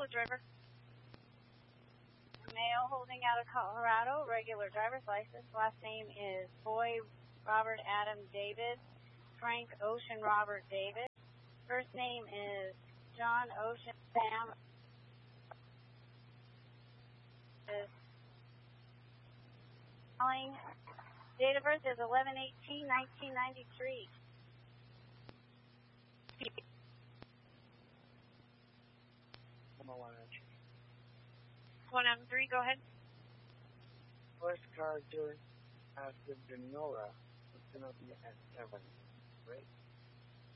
Hello, driver. Male holding out of Colorado, regular driver's license. Last name is Boy Robert Adam David, Frank Ocean Robert David. First name is John Ocean Sam. Date of birth is 11/18/1993. One M 3. Go ahead. First car doing after the Nora was going to be at 7, right?